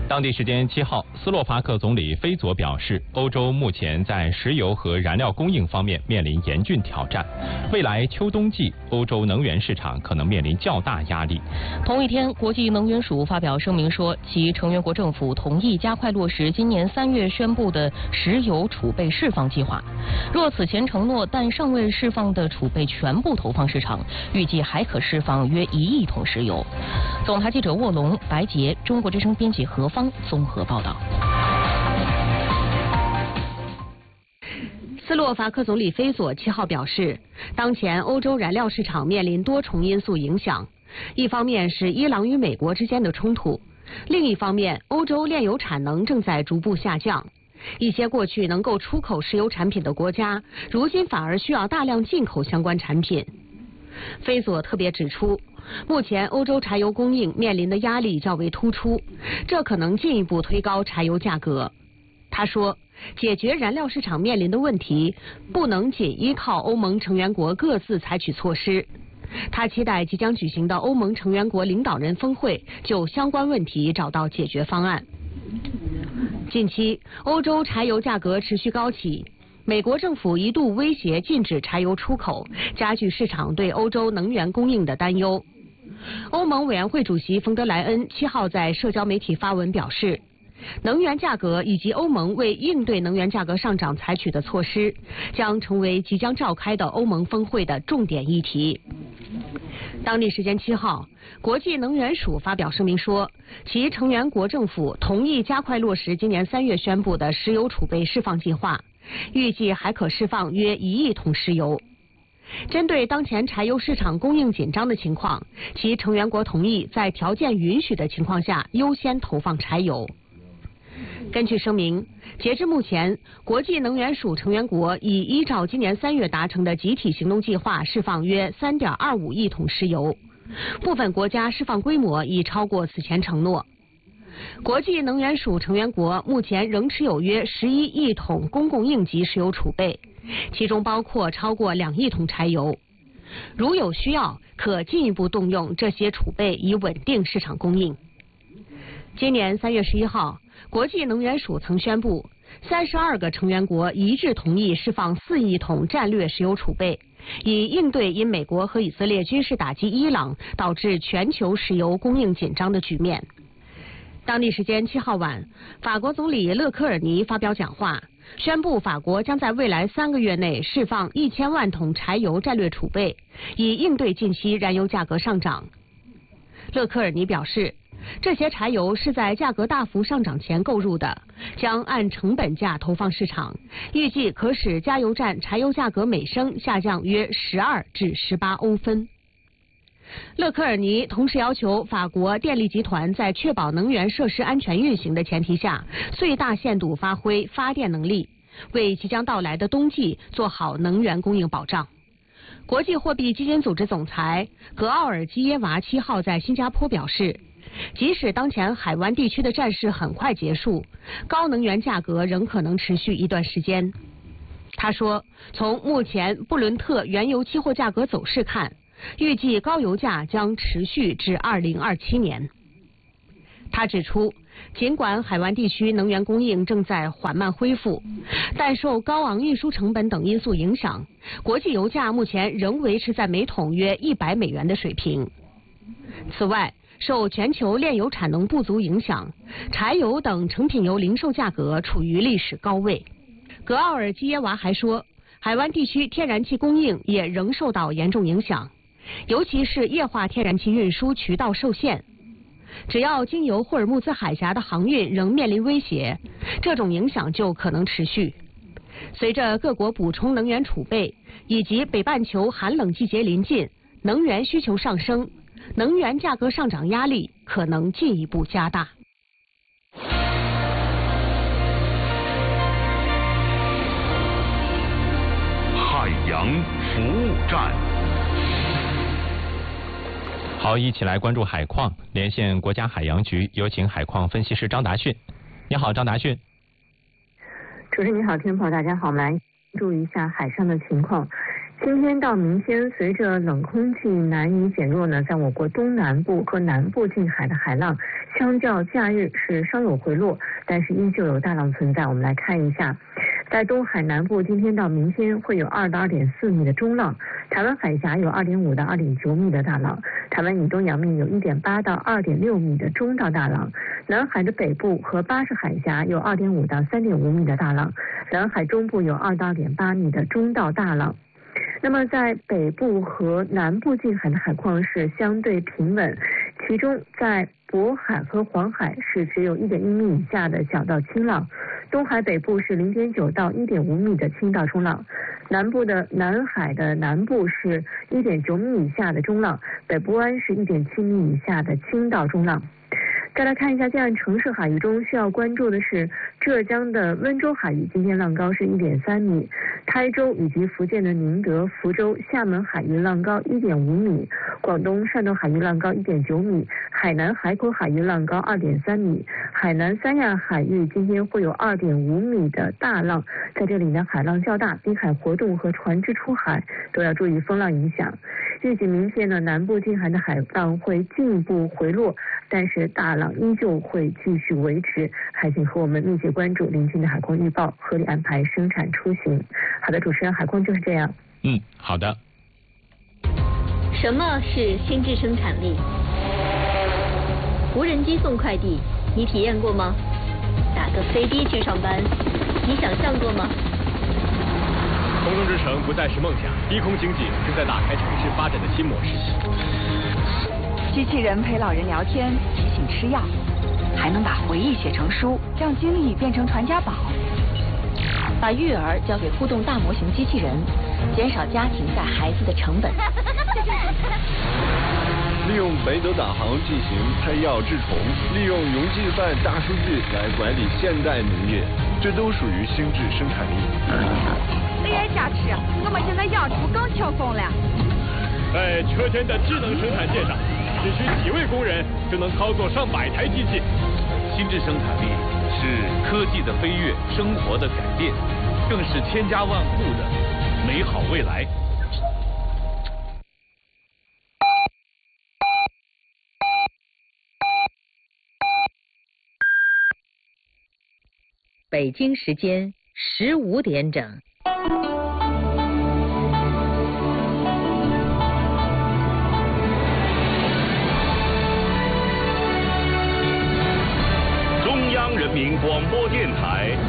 当地时间7号，斯洛伐克总理菲佐表示，欧洲目前在石油和燃料供应方面面临严峻挑战，未来秋冬季欧洲能源市场可能面临较大压力。 同一天，国际能源署发表声明说，其成员国政府同意加快落实今年3月宣布的石油储备释放计划。若此前承诺但尚未释放的储备全部投放市场，预计还可释放约1亿桶石油。总台记者卧龙、白洁，中国之声编辑何方综合报道。 斯洛伐克总理菲佐7号表示，当前欧洲燃料市场面临多重因素影响，一方面是伊朗与美国之间的冲突，另一方面，欧洲炼油产能正在逐步下降。一些过去能够出口石油产品的国家，如今反而需要大量进口相关产品。菲佐特别指出，目前欧洲柴油供应面临的压力较为突出，这可能进一步推高柴油价格。他说，解决燃料市场面临的问题，不能仅依靠欧盟成员国各自采取措施。他期待即将举行的欧盟成员国领导人峰会就相关问题找到解决方案。近期，欧洲柴油价格持续高企，美国政府一度威胁禁止柴油出口，加剧市场对欧洲能源供应的担忧。欧盟委员会主席冯德莱恩7号在社交媒体发文表示，能源价格以及欧盟为应对能源价格上涨采取的措施，将成为即将召开的欧盟峰会的重点议题。当地时间7号，国际能源署发表声明说，其成员国政府同意加快落实今年3月宣布的石油储备释放计划，预计还可释放约1亿桶石油。针对当前柴油市场供应紧张的情况，其成员国同意在条件允许的情况下优先投放柴油。根据声明，截至目前，国际能源署成员国已依照今年3月达成的集体行动计划释放约3.25亿桶石油，部分国家释放规模已超过此前承诺。国际能源署成员国目前仍持有约11亿桶公共应急石油储备，其中包括超过2亿桶柴油。如有需要，可进一步动用这些储备以稳定市场供应。今年3月11号，国际能源署曾宣布，32个成员国一致同意释放4亿桶战略石油储备，以应对因美国和以色列军事打击伊朗导致全球石油供应紧张的局面。当地时间7号晚，法国总理勒科尔尼发表讲话，宣布法国将在未来3个月内释放1000万桶柴油战略储备，以应对近期燃油价格上涨。勒科尔尼表示，这些柴油是在价格大幅上涨前购入的，将按成本价投放市场，预计可使加油站柴油价格每升下降约12至18欧分。勒科尔尼同时要求法国电力集团在确保能源设施安全运行的前提下，最大限度发挥发电能力，为即将到来的冬季做好能源供应保障。国际货币基金组织总裁格奥尔基耶娃7号在新加坡表示，即使当前海湾地区的战事很快结束，高能源价格仍可能持续一段时间。他说，从目前布伦特原油期货价格走势看，预计高油价将持续至2027年。他指出，尽管海湾地区能源供应正在缓慢恢复，但受高昂运输成本等因素影响，国际油价目前仍维持在每桶约100美元的水平。此外，受全球炼油产能不足影响，柴油等成品油零售价格处于历史高位。格奥尔基耶娃还说，海湾地区天然气供应也仍受到严重影响，尤其是液化天然气运输渠道受限。只要经由霍尔木兹海峡的航运仍面临威胁，这种影响就可能持续。随着各国补充能源储备以及北半球寒冷季节临近，能源需求上升，能源价格上涨压力可能进一步加大。 海洋服务站。 好，一起来关注海况，连线国家海洋局，有请海况分析师张达迅。你好，张达迅。 主持人你好，听众朋友大家好，我们来关注一下海上的情况。 今天到明天，随着冷空气南移减弱呢，在我国东南部和南部近海的海浪，相较假日是稍有回落，但是依旧有大浪存在。我们来看一下，在东海南部，今天到明天会有2到2.4米的中浪，台湾海峡有2.5到2.9米的大浪，台湾以东洋面有1.8到2.6米的中到大浪，南海的北部和巴士海峡有2.5到3.5米的大浪，南海中部有2到2.8米的中到大浪。那么在北部和南部近海的海况是相对平稳，其中在渤海和黄海是只有1.1米以下的小到轻浪，东海北部是0.9到1.5米的轻到中浪，南部的南海的南部是1.9米以下的中浪，北部湾是1.7米以下的轻到中浪。再来看一下，在岸城市海域中需要关注的是浙江的温州海域，今天浪高是1.3米，台州以及福建的宁德、福州、厦门海域浪高1.5米，广东、汕头海域浪高1.9米，海南海口海域浪高2.3米，海南三亚海域今天会有2.5米的大浪，在这里呢海浪较大，滨海活动和船只出海都要注意风浪影响。预计明天呢，南部近海的海浪会进一步回落，但是大浪依旧会继续维持，还请和我们密切关注临近的海况预报，合理安排生产出行。好的，主持人，海况就是这样。 好的。 什么是心智生产力？无人机送快递，你体验过吗？打个飞的去上班，你想象过吗？ 空中之城不再是梦想，低空经济正在打开城市发展的新模式。 机器人陪老人聊天，提醒吃药，还能把回忆写成书，让经历变成传家宝。 把育儿交给互动大模型机器人，减少家庭带孩子的成本。 利用北斗导航进行拍药治虫，利用云计算大数据来管理现代农业，这都属于心智生产力。 雷儿下吃，我们现在养猪更轻松了。 在车间的智能生产线上，只需几位工人就能操作上百台机器。 心智生产力是科技的飞跃，生活的改变，更是千家万户的美好未来。 北京时间15点整。 中央人民广播电台